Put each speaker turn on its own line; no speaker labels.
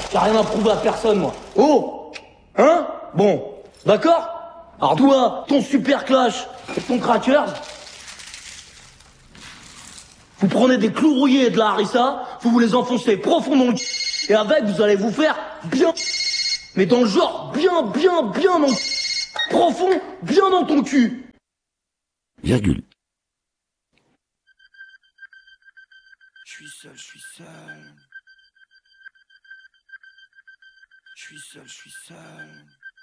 J'ai rien à prouver à personne, moi. Oh! Hein? Bon. D'accord? Alors toi, ton super clash et ton crackers, vous prenez des clous rouillés et de la harissa, vous les enfoncez profond dans le cul, et avec, vous allez vous faire bien. Mais dans le genre, bien dans le cul. Profond, bien dans ton cul.
Virgule.
Je suis seul. Je suis seul.